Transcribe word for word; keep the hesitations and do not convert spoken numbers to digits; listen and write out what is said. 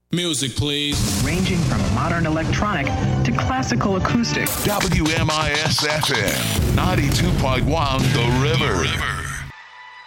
Music, please. Ranging from modern electronic to classical acoustic. W M I S F M ninety-two point one The River. The River.